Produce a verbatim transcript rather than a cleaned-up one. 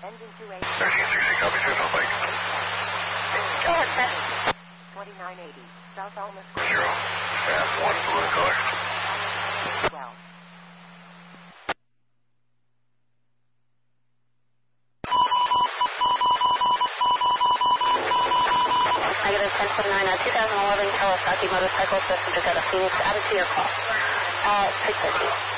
Engine two eighty. thirteen sixty, copy, two, no bike. Go ahead, sir. twenty-nine eighty, South Alma Square. Zero. Fast one, blue color. twelve. Negative ten twenty-nine, uh, twenty eleven Kawasaki motorcycle, passenger got a Phoenix, out of your call. Uh, six fifty.